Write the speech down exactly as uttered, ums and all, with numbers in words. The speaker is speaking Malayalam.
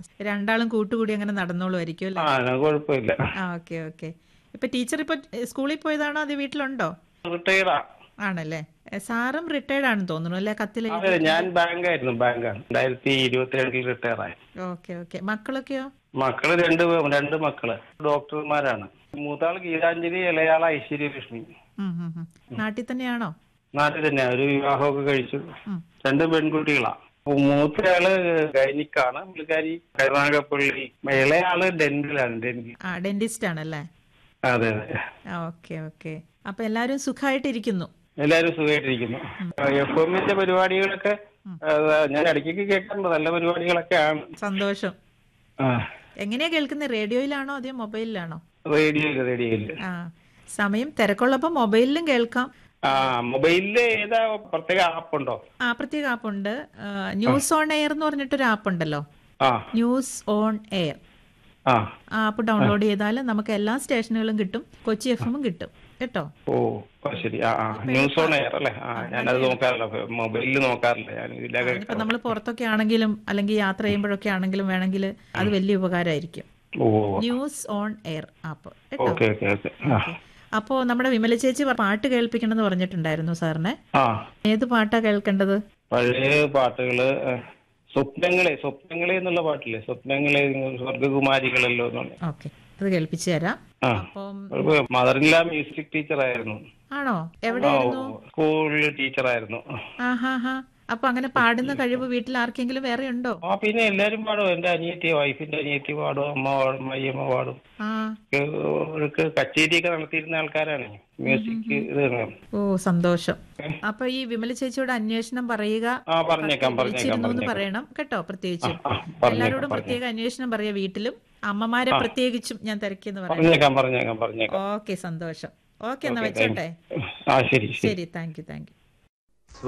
രണ്ടാളും കൂട്ടുകൂടി അങ്ങനെ നടന്നോളുമായിരിക്കും അല്ലേ? ആ കുഴപ്പമില്ല. ആ ഓക്കെ ഓക്കെ. ഇപ്പൊ ടീച്ചർ ഇപ്പൊ സ്കൂളിൽ പോയതാണോ അത് വീട്ടിലുണ്ടോ? റിട്ടയർഡാ. ആണല്ലേ. എ, സാറും റിട്ടയർഡ് ആണെന്ന് തോന്നുന്നു അല്ലേ? കത്തിൽ അതെ, എഴുതിയിട്ടുണ്ട്. ഞാൻ ബാങ്കായിരുന്നു, ബാങ്കാണ്. രണ്ടായിരത്തി ഇരുപത്തിരണ്ടിൽ റിട്ടയർ ആയി. Okay okay. മക്കളൊക്കെയോ? മക്കള് രണ്ട് പേ- രണ്ട് മക്കള് ഡോക്ടർമാരാണ്. മൂത്താള് ഗീതാഞ്ജലി, ഇളയാള് ഐശ്വര്യലക്ഷ്മി. ഉം, ഉം, ഉം. നാട്ടിൽ തന്നെയാണോ? നാട്ടിൽ തന്നെയാ. ഒരു വിവാഹമൊക്കെ കഴിച്ചു. ഉം. രണ്ട് പെൺകുട്ടികളാ. അപ്പൊ മൂത്തയാള് ഗൈനിക്കാണ്, പുള്ളിക്കാരി കരുനാഗപ്പള്ളി. ഇളയാള് ഡെന്റിലാണ്, ഡെന്റിൽ. ആ ഡെന്റിസ്റ്റ് ആണല്ലേ? അതെ അതെ. Okay okay. അപ്പൊ എല്ലാരും സുഖമായിട്ടിരിക്കുന്നു. എല്ലാരും സുഖമായിട്ടിരിക്കുന്നു. എഫ് എമ്മിന്റെ പരിപാടികളൊക്കെ ആ, ഞാൻ ഇടയ്ക്കൊക്കെ കേൾക്കാറുണ്ട്. നല്ല പരിപാടികളൊക്കെയാണ്. സന്തോഷം. ആ, എങ്ങനെയാ കേൾക്കുന്നത്? റേഡിയോയിലാണോ അതോ മൊബൈലിലാണോ? റേഡിയോയില് റേഡിയോയില്. ആ സമയം തിരക്കുള്ളപ്പോ മൊബൈലിലും കേൾക്കാം. ആ, മൊബൈലില് ഏതാ പ്രത്യേക ആപ്പ് ഉണ്ടോ? ആ പ്രത്യേക ആപ്പുണ്ട്. ന്യൂസ് ഓൺ എയർ എന്ന് പറഞ്ഞിട്ടൊരു ആപ്പുണ്ടല്ലോ. ആ ന്യൂസ് ഓൺ എയർ. ആ ആ ആപ്പ് ഡൗൺലോഡ് ചെയ്താൽ നമുക്ക് എല്ലാ സ്റ്റേഷനുകളും കിട്ടും, കൊച്ചി എഫ് എമ്മും കിട്ടും കേട്ടോ. ഓ ഓ, ശരി. ആ ആ ന്യൂസ് ഓൺ എയർ അല്ലേ? ആ, ഞാനത് നോക്കാറില്ല, മൊബൈലിൽ നോക്കാറില്ല. ഞാൻ ഇതിലൊക്കെ ഇപ്പൊ നമ്മൾ പുറത്തൊക്കെ ആണെങ്കിലും അല്ലെങ്കിൽ യാത്ര ചെയ്യുമ്പോഴൊക്കെ ആണെങ്കിലും വേണമെങ്കിൽ അത് വലിയ ഉപകാരമായിരിക്കും. ഓ ന്യൂസ് ഓൺ എയർ ആപ്പ് കേട്ടോ. Okay okay okay. ആ അപ്പോൾ നമ്മുടെ വിമല ചേച്ചി പാട്ട് കേൾപ്പിക്കണം എന്ന് പറഞ്ഞിട്ടുണ്ടായിരുന്നു സാറിനെ. ആ ഏത് പാട്ടാ കേൾക്കേണ്ടത്? പഴയ പാട്ടുകള്. ഏ, സ്വപ്നങ്ങളെ സ്വപ്നങ്ങളെ എന്നുള്ള പാട്ടില്ലേ? സ്വപ്നങ്ങളെ സ്വർഗകുമാരികളല്ലോ എന്നുള്ള. ഓക്കെ, അത് കേൾപ്പിച്ചു തരാം. ആ, അപ്പം മദറില്ല മ്യൂസിക് ടീച്ചറായിരുന്നു. ആണോ? എവിടെയായിരുന്നു? സ്കൂളിൽ ടീച്ചറായിരുന്നു. ആ ഹാ ഹാ. അപ്പൊ അങ്ങനെ പാടുന്ന കഴിവ് വീട്ടിൽ ആർക്കെങ്കിലും വേറെ ഉണ്ടോ? ആ, പിന്നെ എല്ലാരും പാടും. എന്റെ അനിയത്തി, വൈഫിന്റെ അനിയത്തി പാടും, അമ്മ പാടും, അയ്യമ്മ പാടും. ആ അവർക്ക് കച്ചേരിയൊക്കെ നടത്തിയിരുന്ന ആൾക്കാരാണ്. മ്യൂസിക് ഇത്. ഓ സന്തോഷം. അപ്പൊ ഈ വിമല ചേച്ചിയോട് അന്വേഷണം പറയുക. ആ, പറഞ്ഞേക്കാം പറഞ്ഞേക്കാം വിളിച്ചിരുന്നു എന്ന് പറഞ്ഞേക്കാം. പറയണം കേട്ടോ. പ്രത്യേകിച്ചും ആ, പറഞ്ഞേക്കാം എല്ലാരോടും പ്രത്യേക പറഞ്ഞേക്കാം അന്വേഷണം പറയാ. വീട്ടിലും അമ്മമാരെ പ്രത്യേകിച്ചും ഞാൻ തിരക്കിയെന്ന് പറയാം. പറഞ്ഞേക്കാം പറഞ്ഞേക്കാം പറഞ്ഞേക്കാം. ഓക്കെ, സന്തോഷം. ഓക്കെ, എന്നാ ഓക്കെ, താങ്ക് വെച്ചോട്ടെ. യു. ആ, ശരി ശരി. ശരി, താങ്ക് യു താങ്ക് യു.